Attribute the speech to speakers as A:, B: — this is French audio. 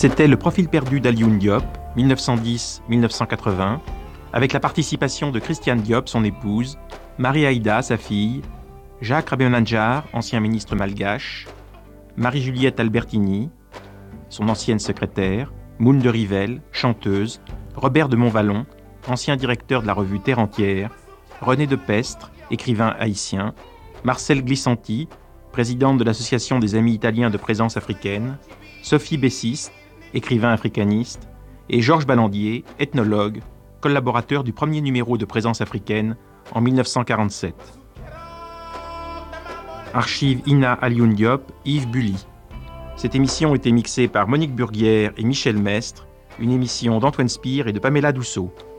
A: C'était Le profil perdu d'Alioune Diop, 1910-1980, avec la participation de Christiane Diop, son épouse, Marie Aïda, sa fille, Jacques Rabenadjar, ancien ministre malgache, Marie-Juliette Albertini, son ancienne secrétaire, Moune de Rivelle, chanteuse, Robert de Montvallon, ancien directeur de la revue Terre entière, René de Pestre, écrivain haïtien, Marcel Glissanti, présidente de l'Association des Amis Italiens de Présence africaine, Sophie Bessiste, écrivain africaniste, et Georges Ballandier, ethnologue, collaborateur du premier numéro de Présence africaine en 1947. Archive Ina Alioune Diop, Yves Bully. Cette émission a été mixée par Monique Burguière et Michel Mestre, une émission d'Antoine Spire et de Pamela Dousseau.